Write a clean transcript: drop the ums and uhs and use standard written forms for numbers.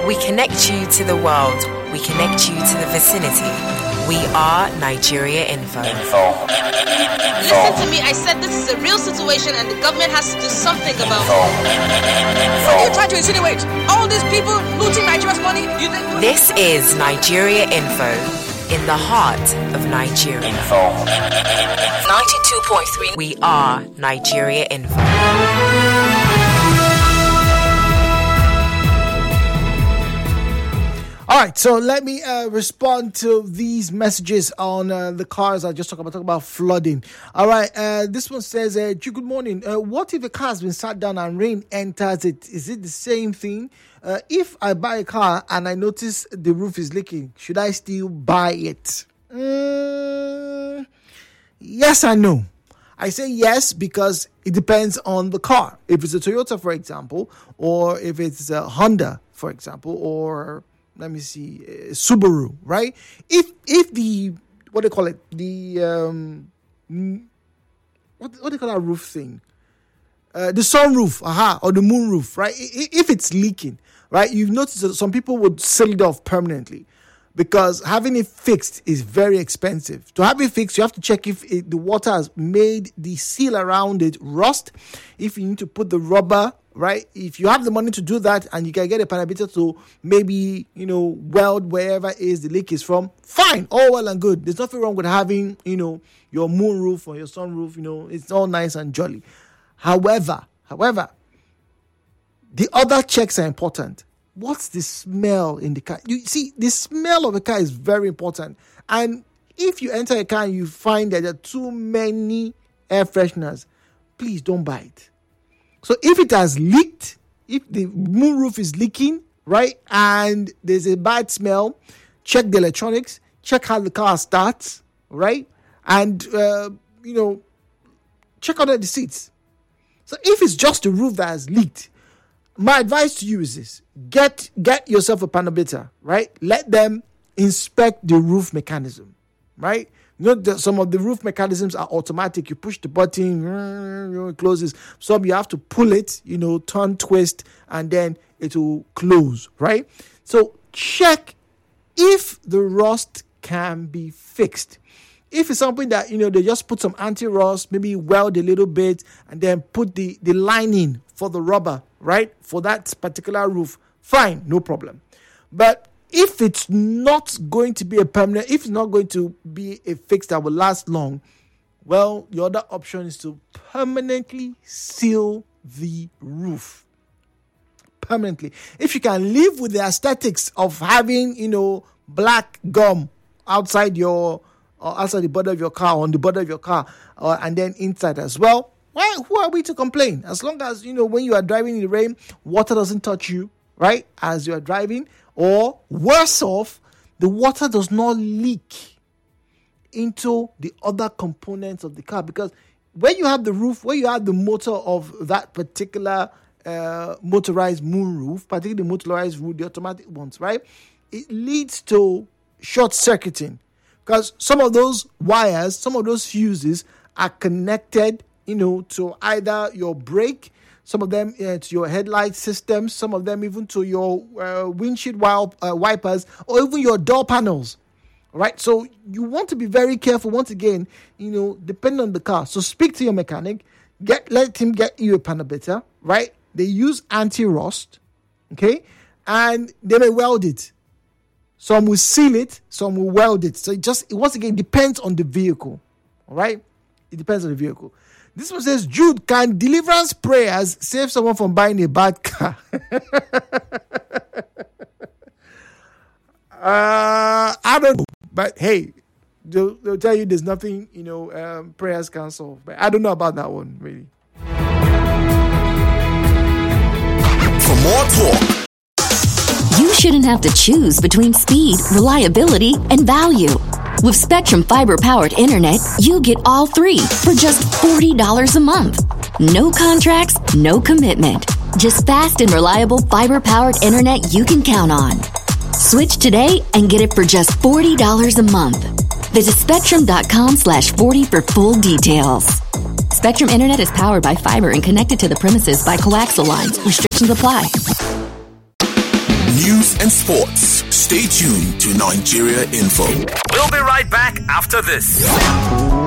We connect you to the world. We connect you to the vicinity. We are Nigeria Info. Listen to me. I said this is a real situation and the government has to do something about it. What are you trying to insinuate? All these people looting Nigeria's money? You think? This is Nigeria Info, in the heart of Nigeria. 92.3. We are Nigeria Info. All right, so let me respond to these messages on the cars. I just talk about flooding. All right, this one says, good morning. What if a car has been sat down and rain enters it? Is it the same thing? If I buy a car and I notice the roof is leaking, should I still buy it? Yes and no. I say yes because it depends on the car. If it's a Toyota, for example, or if it's a Honda, for example, or let me see, Subaru, right? If the, what do you call it? The, what do you call that roof thing? The sunroof, or the moonroof, right? If it's leaking, right? You've noticed that some people would seal it off permanently because having it fixed is very expensive. To have it fixed, you have to check if the water has made the seal around it rust. If you need to put the rubber, right? If you have the money to do that and you can get a panabita to maybe, weld wherever is the leak is from, fine, all well and good. There's nothing wrong with having, your moonroof or your sunroof, it's all nice and jolly. However, the other checks are important. What's the smell in the car? You see, the smell of a car is very important. And if you enter a car and you find that there are too many air fresheners, please don't buy it. So if it has leaked, if the moonroof is leaking, right, and there's a bad smell, check the electronics, check how the car starts, right, and, check out the seats. So if it's just the roof that has leaked, my advice to you is this: get yourself a panabita, right? Let them inspect the roof mechanism, right? Some of the roof mechanisms are automatic. You push the button, it closes. Some you have to pull it, turn, twist, and then it will close, right? So check if the rust can be fixed. If it's something that, they just put some anti-rust, maybe weld a little bit, and then put the lining for the rubber, right, for that particular roof, fine, no problem. But if it's not going to be a permanent, if it's not going to be a fix that will last long, well, the other option is to permanently seal the roof. Permanently. If you can live with the aesthetics of having, black gum outside the body of your car, on the body of your car, and then inside as well, well, who are we to complain? As long as, when you are driving in the rain, water doesn't touch you, right, as you are driving. Or worse off, the water does not leak into the other components of the car. Because when you have the roof, when you have the motor of that particular motorized moonroof, particularly the motorized roof, the automatic ones, right, it leads to short circuiting. Because some of those wires, some of those fuses are connected, to either your brake, some of them to your headlight system, some of them even to your windshield wipers, or even your door panels, right? So you want to be very careful, once again, depending on the car. So speak to your mechanic, let him get you a panabita, right? They use anti-rust, okay? And they may weld it. Some will seal it, some will weld it. So it once again, depends on the vehicle, all right? It depends on the vehicle. This one says, Jude, can deliverance prayers save someone from buying a bad car? I don't know. But hey, they'll tell you there's nothing, prayers can solve. But I don't know about that one, really. For more talk. You shouldn't have to choose between speed, reliability, and value. With Spectrum Fiber-powered internet, you get all three for just $40 a month. No contracts, no commitment. Just fast and reliable fiber-powered internet you can count on. Switch today and get it for just $40 a month. Visit Spectrum.com/40 for full details. Spectrum Internet is powered by fiber and connected to the premises by coaxial lines. Restrictions apply. news and sports. Stay tuned to Nigeria Info. We'll be right back after this.